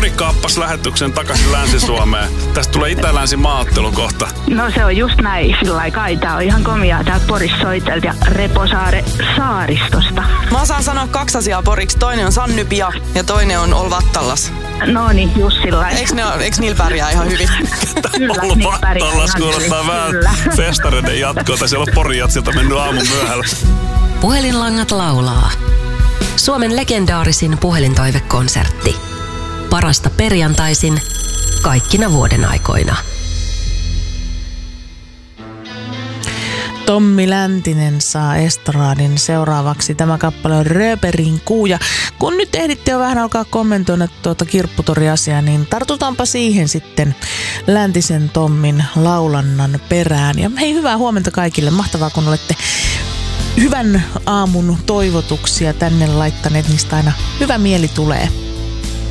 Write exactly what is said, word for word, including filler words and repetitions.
Pori kaappasi lähetyksen takaisin Länsi-Suomeen. Tästä tulee Itä-Länsi-maaottelu kohta. No se on just näin, sillä lailla kai. Tää on ihan komiaa. Täältä Porissa soitelta ja Reposaare saaristosta. Mä osaan sanoa kaksi asiaa poriksi. Toinen on Sannypia ja toinen on Olvattallas. No niin, just sillä lailla. Eiks, ne, eiks niillä pärjää ihan hyvin? Kyllä, Olvattallas kuulostaa vähän festareiden jatkoa. Siellä on Porijatsilta mennyt aamun myöhällä. Puhelinlangat laulaa. Suomen legendaarisin puhelintoivekonsertti. Parasta perjantaisin kaikkina vuoden aikoina. Tommi Läntinen saa estradin seuraavaksi. Tämä kappale on Rööperin kuu. Ja kun nyt ehditte jo vähän alkaa kommentoida tuota kirpputoriasiaa, niin tartutaanpa siihen sitten Läntisen Tommin laulannan perään. Ja hei, hyvää huomenta kaikille. Mahtavaa, kun olette hyvän aamun toivotuksia tänne laittaneet. Niistä aina hyvä mieli tulee.